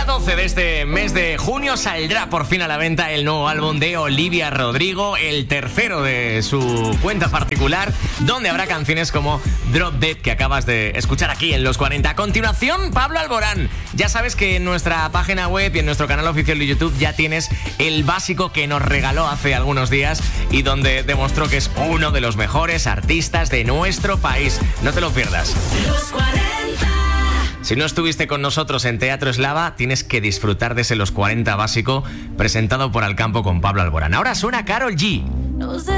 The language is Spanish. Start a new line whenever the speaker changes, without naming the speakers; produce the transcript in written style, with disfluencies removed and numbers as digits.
12 de este mes de junio saldrá por fin a la venta el nuevo álbum de Olivia Rodrigo, el tercero de su cuenta particular, donde habrá canciones como Drop Dead, que acabas de escuchar aquí en Los 40. A continuación, Pablo Alborán. Ya sabes que en nuestra página web y en nuestro canal oficial de YouTube ya tienes el básico que nos regaló hace algunos días y donde demostró que es uno de los mejores artistas de nuestro país. No te lo pierdas.
Los 40.
Si no estuviste con nosotros en Teatro Eslava, tienes que disfrutar de ese Los 40 básico presentado por Alcampo con Pablo Alborán. Ahora suena Karol G.
No sé